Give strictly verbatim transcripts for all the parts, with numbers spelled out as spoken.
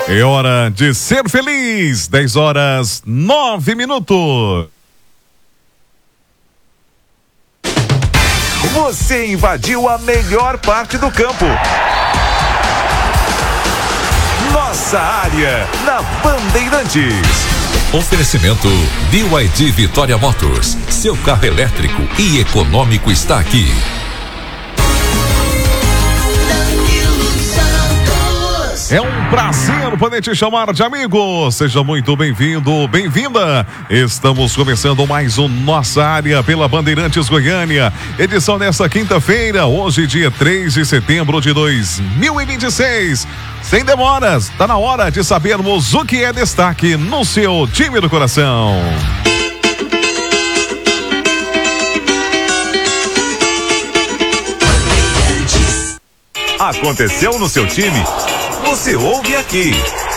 É hora de ser feliz. dez horas, nove minutos. Você invadiu a melhor parte do campo. Nossa área, na Bandeirantes. Oferecimento B Y D Vitória Motors. Seu carro elétrico e econômico está aqui. É um prazer poder te chamar de amigo. Seja muito bem-vindo, bem-vinda. Estamos começando mais um Nossa Área pela Bandeirantes Goiânia. Edição desta quinta-feira, hoje dia três de setembro de dois mil e vinte e seis. Sem demoras, tá na hora de sabermos o que é destaque no seu time do coração. Aconteceu no seu time? Você ouve aqui.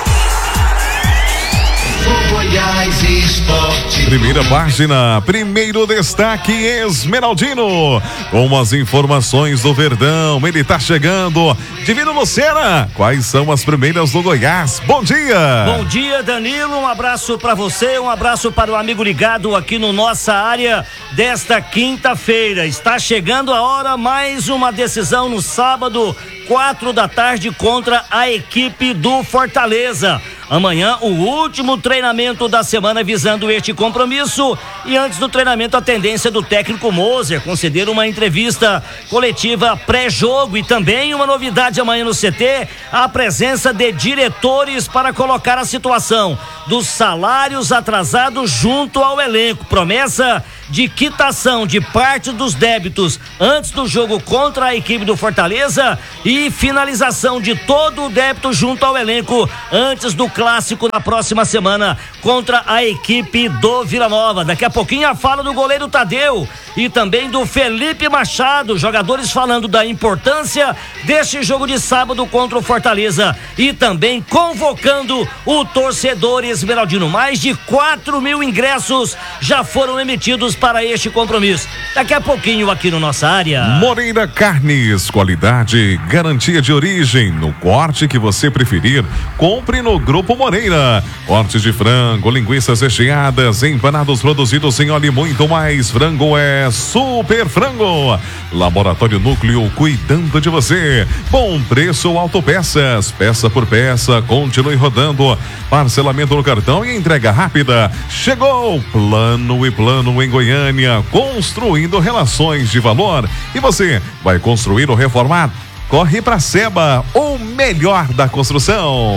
Primeira página, primeiro destaque, Esmeraldino. Com as informações do Verdão, ele tá chegando. Divino Lucena, quais são as primeiras do Goiás? Bom dia. Bom dia, Danilo, um abraço para você, um abraço para o amigo ligado aqui no Nossa Área desta quinta-feira. Está chegando a hora, mais uma decisão no sábado, quatro da tarde, contra a equipe do Fortaleza. Amanhã, o último treinamento da semana visando este compromisso. E antes do treinamento, a tendência do técnico Moser conceder uma entrevista coletiva pré-jogo. E também uma novidade amanhã no C T, a presença de diretores para colocar a situação dos salários atrasados junto ao elenco. Promessa de quitação de parte dos débitos antes do jogo contra a equipe do Fortaleza e finalização de todo o débito junto ao elenco antes do clássico na próxima semana contra a equipe do Vila Nova. Daqui a pouquinho a fala do goleiro Tadeu e também do Felipe Machado, jogadores falando da importância deste jogo de sábado contra o Fortaleza e também convocando o torcedor esmeraldino. Mais de quatro mil ingressos já foram emitidos para este compromisso. Daqui a pouquinho aqui no Nossa Área. Moreira Carnes, qualidade, garantia de origem, no corte que você preferir, compre no Grupo Moreira. Cortes de frango, linguiças recheadas, empanados produzidos em óleo e muito mais. Frango é Super Frango. Laboratório Núcleo, cuidando de você. Bom preço, autopeças, peça por peça, continue rodando. Parcelamento no cartão e entrega rápida. Chegou Plano e Plano em Goiânia, construindo relações de valor. E você vai construir ou reformar? Corre pra Seba, o melhor da construção.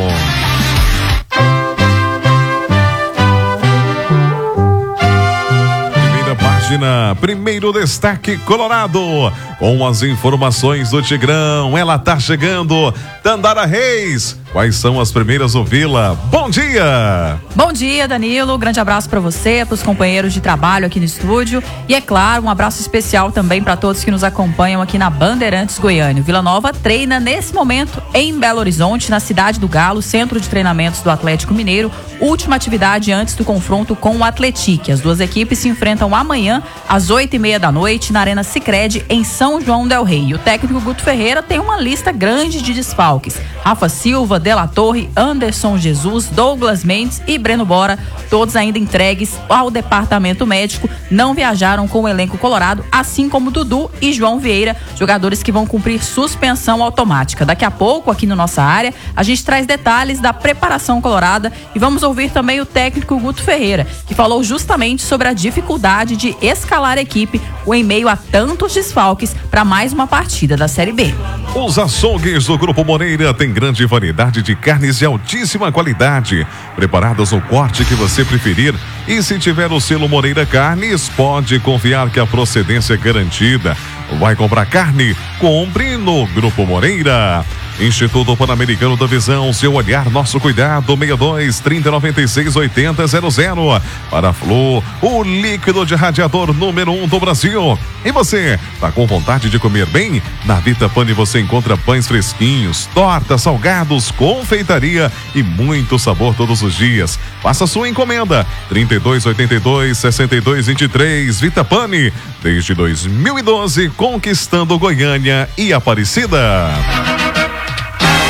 Primeira página, primeiro destaque Colorado. Com as informações do Tigrão, ela tá chegando. Tandara Reis, quais são as primeiras do Vila? Bom dia! Bom dia, Danilo. Grande abraço para você, para os companheiros de trabalho aqui no estúdio. E é claro, um abraço especial também para todos que nos acompanham aqui na Bandeirantes Goiânia. Vila Nova treina nesse momento em Belo Horizonte, na Cidade do Galo, centro de treinamentos do Atlético Mineiro. Última atividade antes do confronto com o Atletique. As duas equipes se enfrentam amanhã às oito e meia da noite na Arena Sicredi, em São João del Rei. E o técnico Guto Ferreira tem uma lista grande de desfalques. Rafa Silva, De La Torre, Anderson Jesus, Douglas Mendes e Breno Bora, todos ainda entregues ao departamento médico, não viajaram com o elenco colorado, assim como Dudu e João Vieira, jogadores que vão cumprir suspensão automática. Daqui a pouco, aqui no Nossa Área, a gente traz detalhes da preparação colorada e vamos ouvir também o técnico Guto Ferreira, que falou justamente sobre a dificuldade de escalar a equipe em meio a tantos desfalques para mais uma partida da Série B. Os açougues do Grupo Moreira têm grande variedade de carnes de altíssima qualidade, preparadas no corte que você preferir. E se tiver o selo Moreira Carnes, pode confiar que a procedência é garantida. Vai comprar carne? Compre no Grupo Moreira. Instituto Pan-Americano da Visão, seu olhar, nosso cuidado, sessenta e dois, trinta, noventa e seis, oitenta, zero zero. Para Flu, o líquido de radiador número um do Brasil. E você, tá com vontade de comer bem? Na Vita Pane você encontra pães fresquinhos, tortas, salgados, confeitaria e muito sabor todos os dias. Faça sua encomenda, trinta e dois, oitenta e dois, sessenta e dois, vinte e três, Vita Pane, desde dois mil e doze, conquistando Goiânia e Aparecida.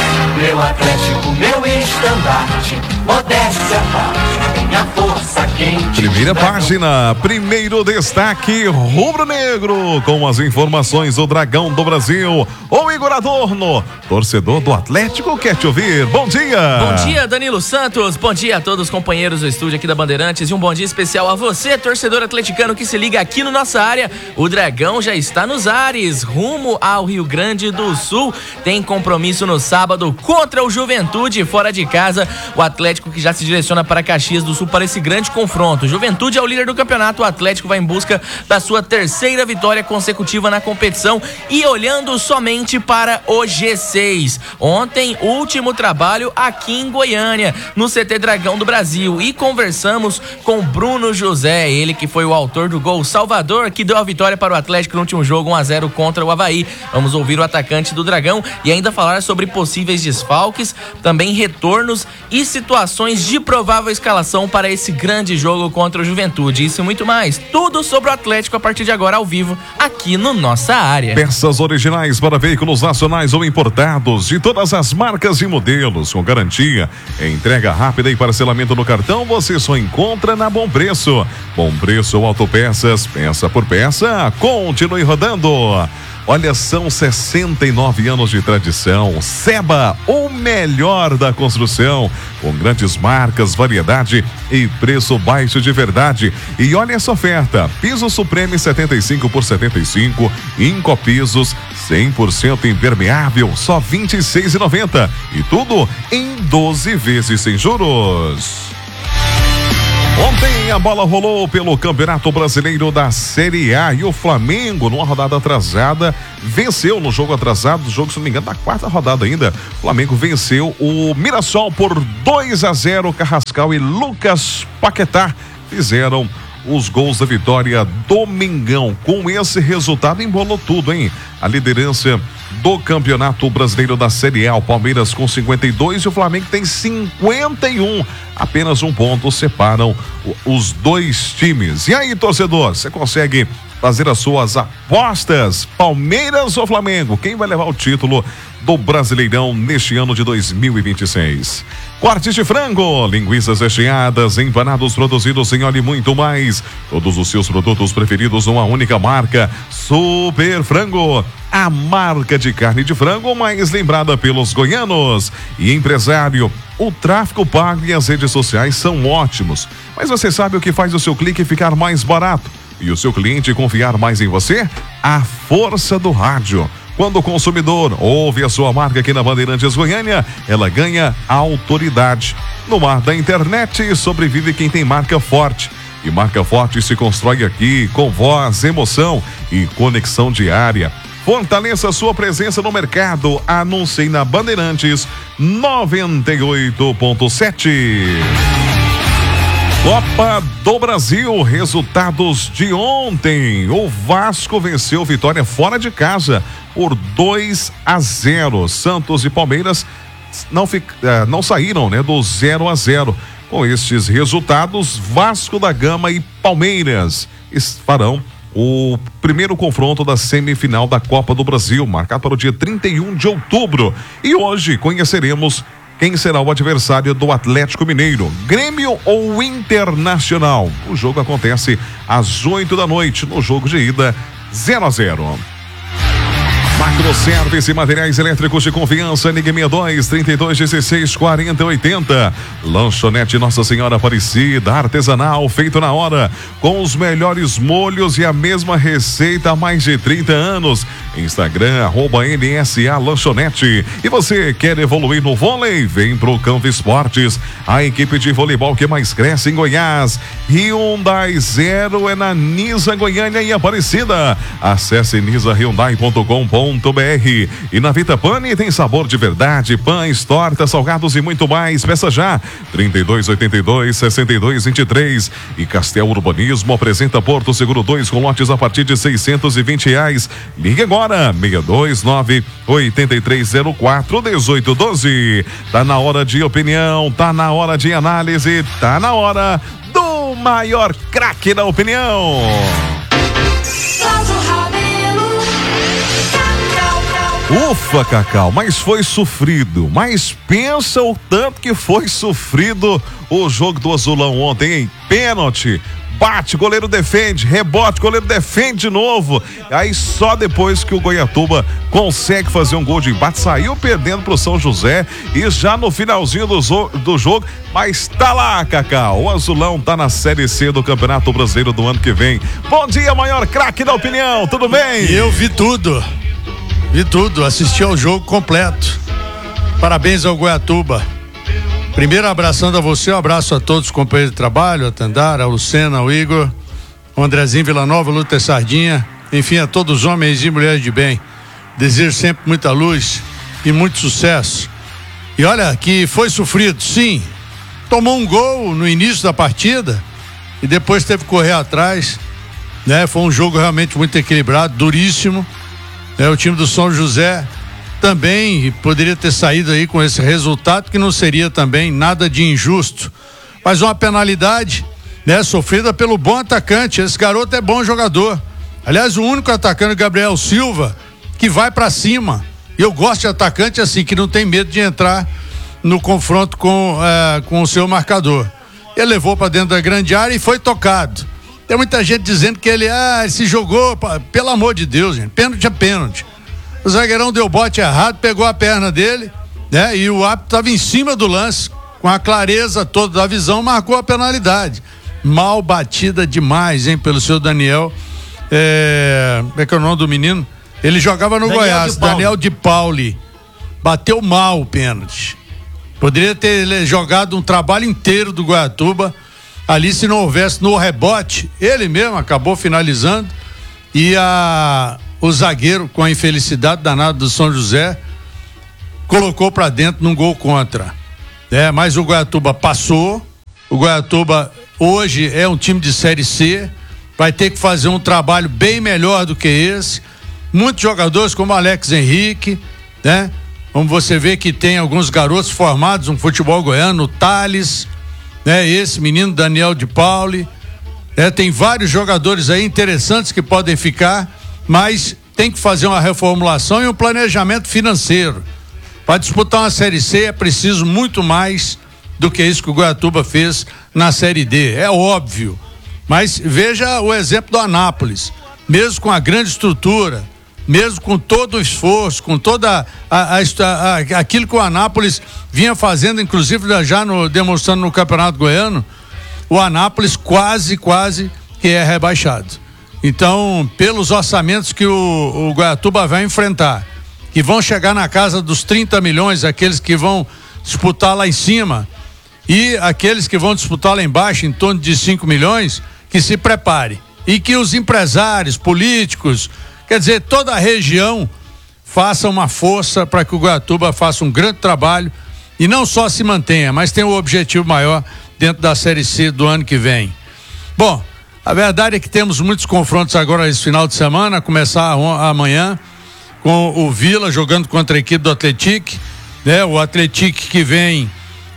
meu Atlético, meu estandarte, modéstia à parte, minha força quente. Primeira página, primeiro destaque, rubro-negro, com as informações do Dragão do Brasil. O Igor Adorno, torcedor do Atlético, quer te ouvir. Bom dia. Bom dia, Danilo Santos. Bom dia a todos os companheiros do estúdio aqui da Bandeirantes e um bom dia especial a você, torcedor atleticano que se liga aqui no nossa área. O Dragão já está nos ares, rumo ao Rio Grande do Sul. Tem compromisso no sábado contra o Juventude fora de casa. O Atlético que já se direciona para Caxias do Sul para esse grande confronto. Juventude é o líder do campeonato. O Atlético vai em busca da sua terceira vitória consecutiva na competição e olhando somente para o G seis. Ontem, último trabalho aqui em Goiânia, no C T Dragão do Brasil, e conversamos com Bruno José, ele que foi o autor do gol salvador que deu a vitória para o Atlético no último jogo um a zero contra o Avaí. Vamos ouvir o atacante do Dragão e ainda falar sobre possíveis desfalques, também retornos e situações de provável escalação para esse grande jogo contra o Juventude. Isso e muito mais, tudo sobre o Atlético a partir de agora ao vivo aqui no Nossa Área. Peças originais para veículos nacionais ou importados de todas as marcas e modelos com garantia, entrega rápida e parcelamento no cartão você só encontra na Bom Preço. Bom Preço Autopeças, peça por peça, continue rodando. Olha, são sessenta e nove anos de tradição. Seba, o melhor da construção, com grandes marcas, variedade e preço baixo de verdade. E olha essa oferta: piso Supreme setenta e cinco por setenta e cinco, Incopisos cem por cento impermeável, só vinte e seis reais e noventa centavos. E tudo em doze vezes sem juros. Ontem a bola rolou pelo Campeonato Brasileiro da Série A e o Flamengo, numa rodada atrasada, venceu no jogo atrasado, jogo, se não me engano, da quarta rodada ainda. O Flamengo venceu o Mirassol por dois a zero. Carrascal e Lucas Paquetá fizeram os gols da vitória. Domingão, com esse resultado, embolou tudo, hein? A liderança do Campeonato Brasileiro da Série A, o Palmeiras com cinquenta e dois e o Flamengo tem cinquenta e um. Apenas um ponto separam os dois times. E aí, torcedor, você consegue fazer as suas apostas? Palmeiras ou Flamengo? Quem vai levar o título do Brasileirão neste ano de dois mil e vinte e seis? Cortes de frango, linguiças recheadas, empanados produzidos sem óleo e muito mais. Todos os seus produtos preferidos numa única marca. Super Frango, a marca de carne de frango mais lembrada pelos goianos. E empresário, o tráfego pago e as redes sociais são ótimos. Mas você sabe o que faz o seu clique ficar mais barato e o seu cliente confiar mais em você? A força do rádio. Quando o consumidor ouve a sua marca aqui na Bandeirantes Goiânia, ela ganha autoridade. No mar da internet, sobrevive quem tem marca forte. E marca forte se constrói aqui com voz, emoção e conexão diária. Fortaleça sua presença no mercado. Anuncie na Bandeirantes noventa e oito ponto sete. Copa do Brasil, resultados de ontem. O Vasco venceu Vitória fora de casa por dois a zero. Santos e Palmeiras não, fi, não saíram, né, do zero a zero. Com estes resultados, Vasco da Gama e Palmeiras farão o primeiro confronto da semifinal da Copa do Brasil, marcado para o dia trinta e um de outubro. E hoje conheceremos quem será o adversário do Atlético Mineiro, Grêmio ou Internacional. O jogo acontece às oito da noite, no jogo de ida zero a zero. Macroservice e materiais elétricos de confiança, N G sessenta e dois, trinta e dois, dezesseis, quarenta, oitenta. Lanchonete Nossa Senhora Aparecida, artesanal, feito na hora, com os melhores molhos e a mesma receita há mais de trinta anos. Instagram, arroba N S A Lanchonete. E você quer evoluir no vôlei? Vem pro Campo Esportes, a equipe de voleibol que mais cresce em Goiás. Hyundai Zero é na Nisa Goiânia e Aparecida. Acesse nisa hyundai ponto com ponto br. E na Vita Pane tem sabor de verdade, pães, tortas, salgados e muito mais. Peça já, trinta e dois, oitenta e dois, sessenta e dois, vinte e três. E Castel Urbanismo apresenta Porto Seguro dois com lotes a partir de seiscentos e vinte reais. Ligue agora, seis dois nove, oito três zero quatro, um oito um dois. Tá na hora de opinião, tá na hora de análise, tá na hora do maior craque da opinião. Ufa, Cacau, mas foi sofrido. Mas pensa o tanto que foi sofrido o jogo do Azulão ontem, hein? Pênalti. Bate, goleiro defende, rebote, goleiro defende de novo. Aí só depois que o Goiatuba consegue fazer um gol de empate, saiu perdendo pro São José e já no finalzinho do, zo- do jogo, mas tá lá, Cacau. O Azulão tá na Série C do Campeonato Brasileiro do ano que vem. Bom dia, maior craque da opinião, tudo bem? Eu vi tudo, vi tudo, assisti ao jogo completo. Parabéns ao Goiatuba. Primeiro abraçando a você, um abraço a todos os companheiros de trabalho, a Tandara, a Lucena, o Igor, o Andrezinho Villanova, o Lúter Sardinha, enfim, a todos os homens e mulheres de bem. Desejo sempre muita luz e muito sucesso. E olha que foi sofrido, sim, tomou um gol no início da partida e depois teve que correr atrás, né? Foi um jogo realmente muito equilibrado, duríssimo, né? O time do São José também poderia ter saído aí com esse resultado, que não seria também nada de injusto, mas uma penalidade, né, sofrida pelo bom atacante. Esse garoto é bom jogador, aliás, o único atacante, Gabriel Silva, que vai pra cima. E eu gosto de atacante assim, que não tem medo de entrar no confronto com, eh, com o seu marcador. Ele levou pra dentro da grande área e foi tocado. Tem muita gente dizendo que ele, ah, ele se jogou, pelo amor de Deus, gente, pênalti é pênalti. O zagueirão deu bote errado, pegou a perna dele, né? E o árbitro estava em cima do lance, com a clareza toda da visão, marcou a penalidade. Mal batida demais, hein, pelo seu Daniel. É, como é que é o nome do menino? Ele jogava no Daniel Goiás, de Pauli. Daniel de Pauli. Bateu mal o pênalti. Poderia ter jogado um trabalho inteiro do Goiatuba ali, se não houvesse no rebote. Ele mesmo acabou finalizando e a... o zagueiro, com a infelicidade danada do São José, colocou pra dentro num gol contra. É, mas o Goiatuba passou. O Goiatuba hoje é um time de Série C, vai ter que fazer um trabalho bem melhor do que esse. Muitos jogadores como Alex Henrique, né? Como você vê que tem alguns garotos formados no futebol goiano, o Thales, né? Esse menino Daniel de Pauli, né? Tem vários jogadores aí interessantes que podem ficar, mas tem que fazer uma reformulação e um planejamento financeiro. Para disputar uma Série C é preciso muito mais do que isso que o Goiatuba fez na Série D, é óbvio. Mas veja o exemplo do Anápolis, mesmo com a grande estrutura, mesmo com todo o esforço, com toda a, a, a, aquilo que o Anápolis vinha fazendo, inclusive já no, demonstrando no Campeonato Goiano, o Anápolis quase, quase que é rebaixado. Então, pelos orçamentos que o, o Goiatuba vai enfrentar, que vão chegar na casa dos trinta milhões, aqueles que vão disputar lá em cima, e aqueles que vão disputar lá embaixo, em torno de cinco milhões, que se prepare. E que os empresários, políticos, quer dizer, toda a região faça uma força para que o Goiatuba faça um grande trabalho e não só se mantenha, mas tenha um objetivo maior dentro da Série C do ano que vem. Bom, a verdade é que temos muitos confrontos agora esse final de semana, a começar amanhã com o Vila jogando contra a equipe do Atlético, né? O Atlético que vem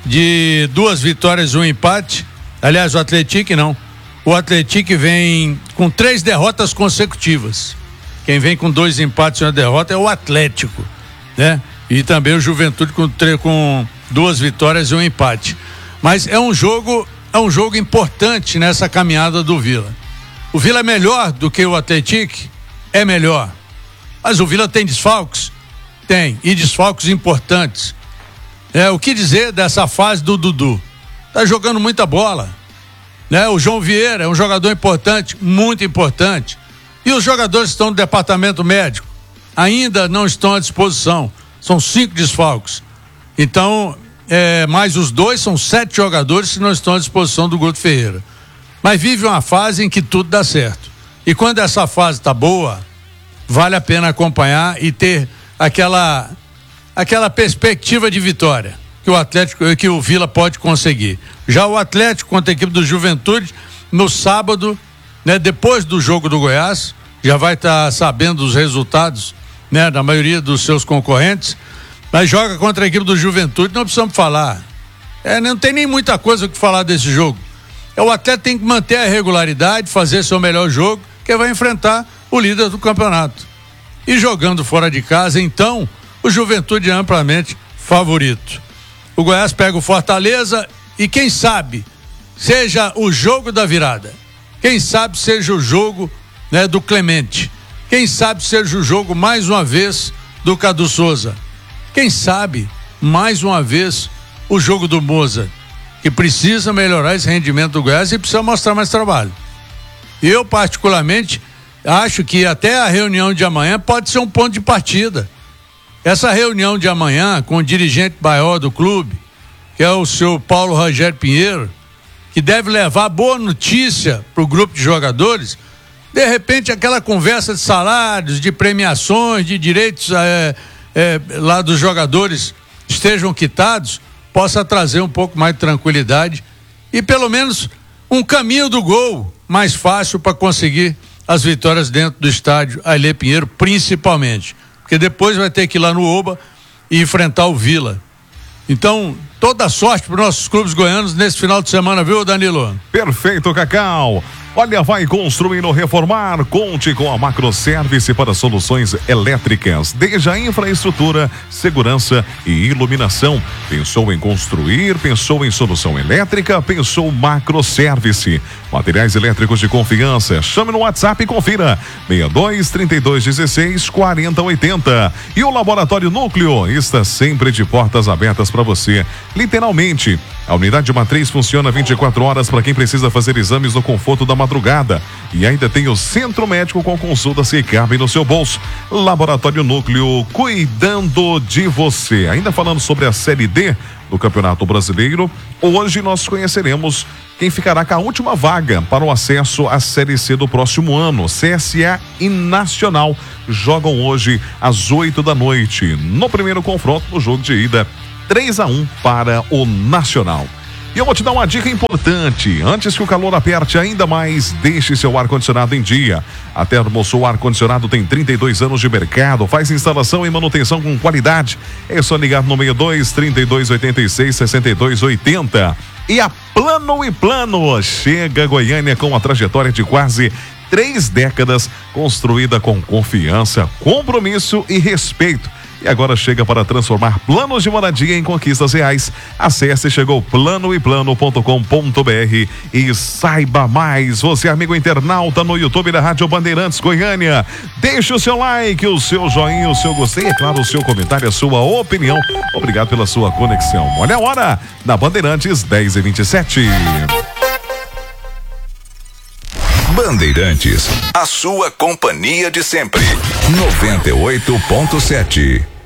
de duas vitórias e um empate. Aliás, o Atlético não. O Atlético vem com três derrotas consecutivas. Quem vem com dois empates e uma derrota é o Atlético, né? E também o Juventude com, com duas vitórias e um empate. Mas é um jogo, é um jogo importante nessa caminhada do Vila. O Vila é melhor do que o Atlético? É melhor. Mas o Vila tem desfalques? Tem, e desfalques importantes. É, o que dizer dessa fase do Dudu? Tá jogando muita bola, né? O João Vieira é um jogador importante, muito importante. E os jogadores que estão no departamento médico ainda não estão à disposição. São cinco desfalques. Então, é, mais os dois, são sete jogadores que não estão à disposição do Guto Ferreira. Mas vive uma fase em que tudo dá certo. E quando essa fase tá boa, vale a pena acompanhar e ter aquela aquela perspectiva de vitória que o Atlético, que o Vila pode conseguir. Já o Atlético contra a equipe do Juventude no sábado, né, depois do jogo do Goiás, já vai estar tá sabendo os resultados, né, da maioria dos seus concorrentes, mas joga contra a equipe do Juventude, não precisamos falar. É, não tem nem muita coisa o que falar desse jogo. É, o Atlético tem que manter a regularidade, fazer seu melhor jogo, que vai enfrentar o líder do campeonato. E jogando fora de casa, então, o Juventude é amplamente favorito. O Goiás pega o Fortaleza e quem sabe seja o jogo da virada. Quem sabe seja o jogo, né, do Clemente. Quem sabe seja o jogo, mais uma vez, do Cadu Souza. Quem sabe, mais uma vez, o jogo do Moza, que precisa melhorar esse rendimento do Goiás e precisa mostrar mais trabalho. Eu, particularmente, acho que até a reunião de amanhã pode ser um ponto de partida. Essa reunião de amanhã com o dirigente maior do clube, que é o seu Paulo Rogério Pinheiro, que deve levar boa notícia para o grupo de jogadores, de repente aquela conversa de salários, de premiações, de direitos é, é, lá dos jogadores estejam quitados, possa trazer um pouco mais de tranquilidade e pelo menos um caminho do gol mais fácil para conseguir as vitórias dentro do estádio Ailê Pinheiro, principalmente, porque depois vai ter que ir lá no Oba e enfrentar o Vila. Então, toda a sorte para os nossos clubes goianos nesse final de semana, viu, Danilo? Perfeito, Cacau. Olha, vai construir ou reformar? Conte com a Macroservice para soluções elétricas, desde a infraestrutura, segurança e iluminação. Pensou em construir? Pensou em solução elétrica? Pensou Macroservice. Materiais elétricos de confiança. Chame no WhatsApp e confira. seis dois, trinta e dois, dezesseis, quarenta, oitenta. E o Laboratório Núcleo está sempre de portas abertas para você. Literalmente. A unidade matriz funciona vinte e quatro horas para quem precisa fazer exames no conforto da madrugada. E ainda tem o Centro Médico com consultas que cabem no seu bolso. Laboratório Núcleo, cuidando de você. Ainda falando sobre a Série D do Campeonato Brasileiro, hoje nós conheceremos quem ficará com a última vaga para o acesso à Série C do próximo ano. C S A e Nacional jogam hoje às oito da noite. No primeiro confronto, no jogo de ida, três a um para o Nacional. E eu vou te dar uma dica importante. Antes que o calor aperte ainda mais, deixe seu ar-condicionado em dia. A Termosul Ar-Condicionado tem trinta e dois anos de mercado, faz instalação e manutenção com qualidade. É só ligar no seis dois, trinta e dois, oitenta e seis, sessenta e dois, oitenta. E a Plano e Plano chega a Goiânia com uma trajetória de quase três décadas, construída com confiança, compromisso e respeito. E agora chega para transformar planos de moradia em conquistas reais. Acesse chegou plano e plano ponto com ponto br e saiba mais. Você, amigo internauta, no YouTube da Rádio Bandeirantes Goiânia, deixe o seu like, o seu joinha, o seu gostei, é claro, o seu comentário, a sua opinião. Obrigado pela sua conexão. Olha a hora na Bandeirantes, dez e vinte e sete. Bandeirantes, a sua companhia de sempre. noventa e oito ponto sete.